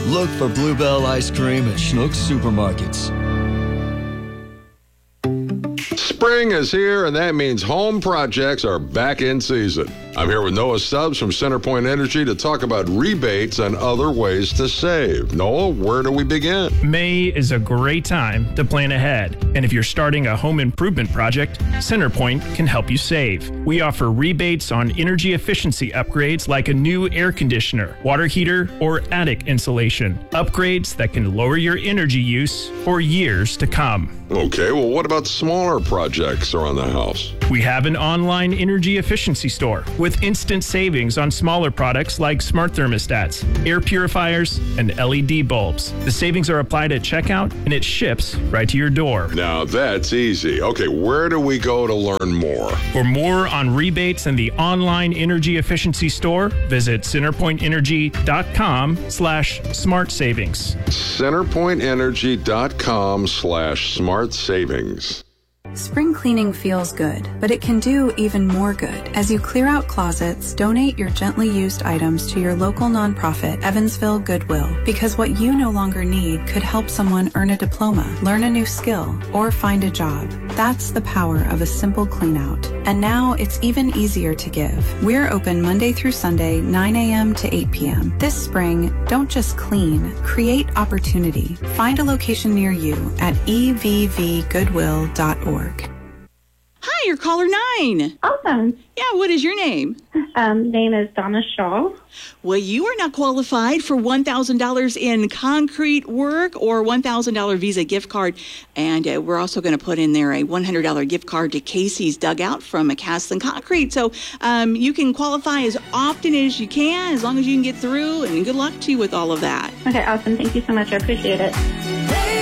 Look for Bluebell ice cream at Schnucks supermarkets. Spring is here, and that means home projects are back in season. I'm here with Noah Stubbs from CenterPoint Energy to talk about rebates and other ways to save. Noah, where do we begin? May is a great time to plan ahead. And if you're starting a home improvement project, CenterPoint can help you save. We offer rebates on energy efficiency upgrades like a new air conditioner, water heater, or attic insulation. Upgrades that can lower your energy use for years to come. Okay, well, what about smaller projects around the house? We have an online energy efficiency store with instant savings on smaller products like smart thermostats, air purifiers, and LED bulbs. The savings are applied at checkout, and it ships right to your door. Now that's easy. Okay, where do we go to learn more? For more on rebates and the online energy efficiency store, visit centerpointenergy.com/smart savings. centerpointenergy.com/smart savings. Spring cleaning feels good, but it can do even more good. As you clear out closets, donate your gently used items to your local nonprofit, Evansville Goodwill, because what you no longer need could help someone earn a diploma, learn a new skill, or find a job. That's the power of a simple clean out. And now it's even easier to give. We're open Monday through Sunday, 9 a.m. to 8 p.m. This spring, don't just clean, create opportunity. Find a location near you at evvgoodwill.org. Hi, you're caller 9. Awesome. Yeah, what is your name? Name is Donna Shaw. Well, you are not qualified for $1,000 in concrete work or $1,000 Visa gift card. And we're also going to put in there a $100 gift card to Casey's Dugout from McCaslin Concrete. So you can qualify as often as you can, as long as you can get through. And good luck to you with all of that. Okay, awesome. Thank you so much. I appreciate it.